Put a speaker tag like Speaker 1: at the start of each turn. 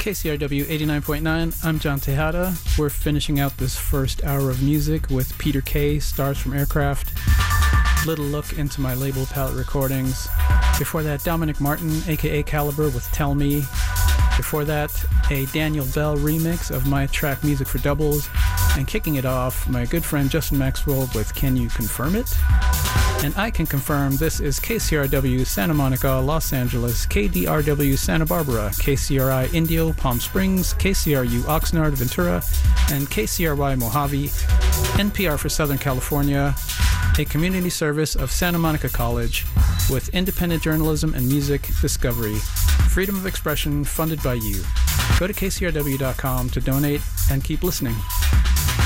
Speaker 1: KCRW 89.9. I'm John Tejada. We're finishing out this first hour of music with Peter Kay, Stars from Aircraft. Little look into my label Palette Recordings. Before that, Dominic Martin, aka Caliber, with Tell Me. Before that, a Daniel Bell remix of my track Music for Doubles. And kicking it off, my good friend Justin Maxwell with Can You Confirm It? And I can confirm this is KCRW Santa Monica, Los Angeles, KDRW Santa Barbara, KCRI Indio, Palm Springs, KCRU Oxnard, Ventura, and KCRY Mojave, NPR for Southern California, a community service of Santa Monica College with independent journalism and music discovery. Freedom of expression funded by you. Go to kcrw.com to donate and keep listening.